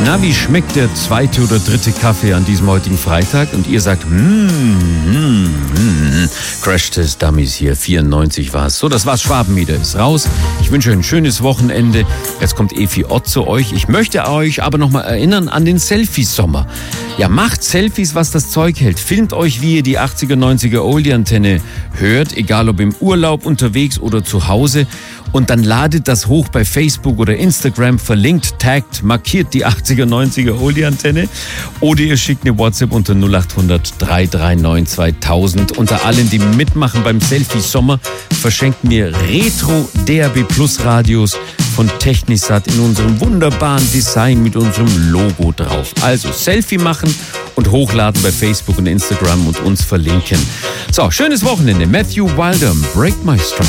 Na, wie schmeckt der zweite oder dritte Kaffee an diesem heutigen Freitag? Und ihr sagt, Crash Test Dummies hier, 94 war's. So, das war's, Schwabenmieder ist raus. Ich wünsche euch ein schönes Wochenende. Jetzt kommt Efi Ott zu euch. Ich möchte euch aber nochmal erinnern an den Selfie-Sommer. Ja, macht Selfies, was das Zeug hält. Filmt euch, wie ihr die 80er, 90er Oldie-Antenne hört, egal ob im Urlaub, unterwegs oder zu Hause. Und dann ladet das hoch bei Facebook oder Instagram, verlinkt, taggt, markiert die 80er, 90er Oldie-Antenne. Oder ihr schickt eine WhatsApp unter 0800 339 2000. Unter allen, die mitmachen beim Selfie-Sommer, verschenken wir Retro-DAB Plus Radios von Technisat in unserem wunderbaren Design mit unserem Logo drauf. Also Selfie machen und hochladen bei Facebook und Instagram und uns verlinken. So, schönes Wochenende. Matthew Wilder, Break My Stride.